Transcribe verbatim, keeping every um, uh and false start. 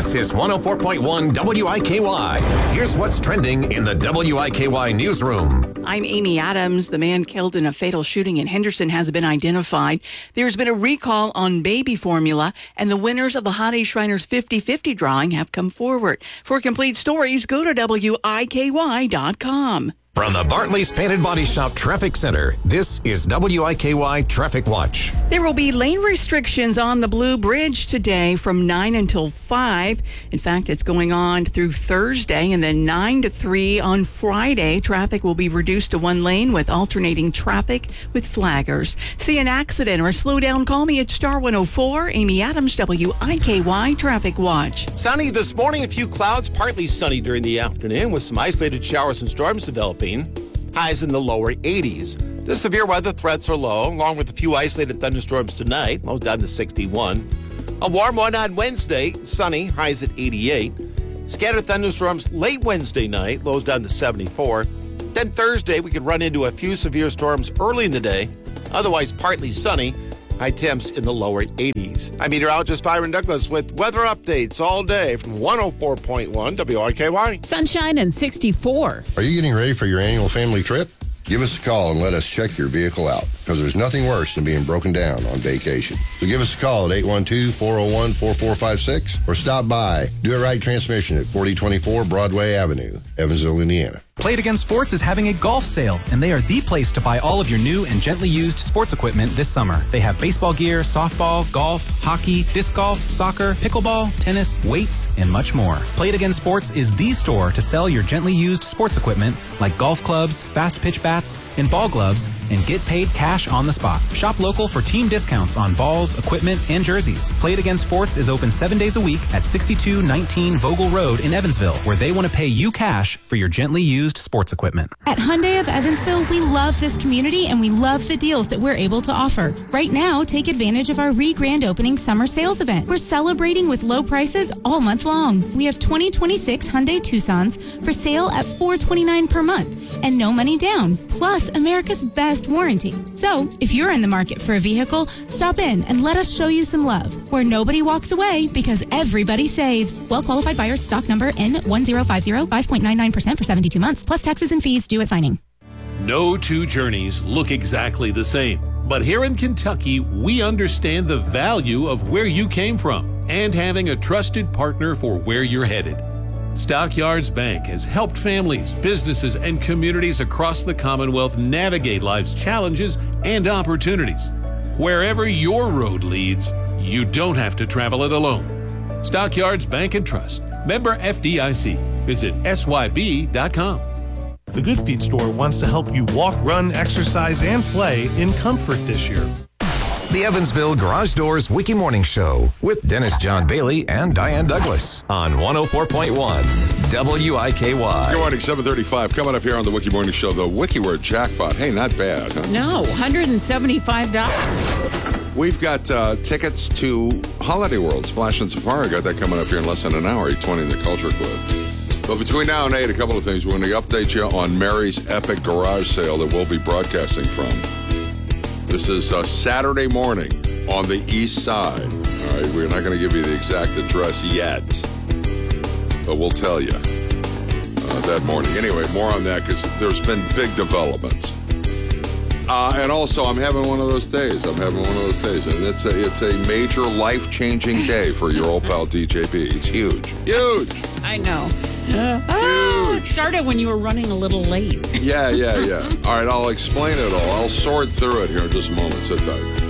This is one oh four point one W I K Y. Here's what's trending in the W I K Y newsroom. I'm Amy Adams. The man killed in a fatal shooting in Henderson has been identified. There's been a recall on baby formula, and the winners of the Holiday Shriners fifty-fifty drawing have come forward. For complete stories, go to W I K Y dot com. From the Bartley's Painted Body Shop Traffic Center, this is W I K Y Traffic Watch. There will be lane restrictions on the Blue Bridge today from nine until five. In fact, it's going on through Thursday, and then nine to three on Friday. Traffic will be reduced to one lane with alternating traffic with flaggers. See an accident or a slow down, call me at Star one oh four. Amy Adams, W I K Y Traffic Watch. Sunny this morning, a few clouds, partly sunny during the afternoon with some isolated showers and storms developing. Highs in the lower eighties. The severe weather threats are low, along with a few isolated thunderstorms tonight. Lows down to sixty-one. A warm one on Wednesday, sunny, highs at eighty-eight. Scattered thunderstorms late Wednesday night, lows down to seventy-four. Then Thursday, we could run into a few severe storms early in the day. Otherwise, partly sunny. High temps in the lower eighties. I'm meteorologist Byron Douglas with weather updates all day from one oh four point one W I K Y. Sunshine and sixty-four. Are you getting ready for your annual family trip? Give us a call and let us check your vehicle out, because there's nothing worse than being broken down on vacation. So give us a call at eight one two, four oh one, four four five six or stop by Do It Right Transmission at forty twenty-four Broadway Avenue, Evansville, Indiana. Play It Again Sports is having a golf sale, and they are the place to buy all of your new and gently used sports equipment this summer. They have baseball gear, softball, golf, hockey, disc golf, soccer, pickleball, tennis, weights, and much more. Play It Again Sports is the store to sell your gently used sports equipment like golf clubs, fast pitch bats, and ball gloves, and get paid cash on the spot. Shop local for team discounts on balls, equipment, and jerseys. Play It Again Sports is open seven days a week at sixty-two nineteen Vogel Road in Evansville, where they want to pay you cash for your gently used sports equipment. At Hyundai of Evansville, we love this community and we love the deals that we're able to offer. Right now, take advantage of our re-grand opening summer sales event. We're celebrating with low prices all month long. We have twenty twenty-six Hyundai Tucsons for sale at four hundred twenty-nine dollars per month and no money down, plus America's best warranty. So, if you're in the market for a vehicle, stop in and let us show you some love, where nobody walks away because everybody saves. Well-qualified buyers, stock number N one zero five zero, five point nine nine percent for seventy-two months, plus taxes and fees due at signing. No two journeys look exactly the same, but here in Kentucky, we understand the value of where you came from and having a trusted partner for where you're headed. Stockyards Bank has helped families, businesses, and communities across the Commonwealth navigate life's challenges and opportunities. Wherever your road leads, you don't have to travel it alone. Stockyards Bank and Trust, member F D I C. Visit S Y B dot com. The Good Feet store wants to help you walk, run, exercise, and play in comfort this year. The Evansville Garage Doors Wiki Morning Show with Dennis John Bailey and Diane Douglas on one oh four point one W I K Y. Good morning, seven thirty-five. Coming up here on the Wiki Morning Show, the Wiki Word Jackpot. Hey, not bad, huh? No, one hundred seventy-five dollars. We've got uh, tickets to Holiday World, Splash and Safari. Got that coming up here in less than an hour, eight twenty in the Culture Club. But between now and eight, a couple of things. We're going to update you on Mary's Epic Garage Sale that we'll be broadcasting from. This is uh, Saturday morning on the east side. All right, we're not going to give you the exact address yet, but we'll tell you uh, that morning. Anyway, more on that because there's been big developments. Uh, and also, I'm having one of those days. I'm having one of those days. And it's a, it's a major life-changing day for your old pal D J B. It's huge. Huge. I know. Uh, oh, it started when you were running a little late. Yeah, yeah, yeah. All right, I'll explain it all. I'll sort through it here in just a moment. Sit tight.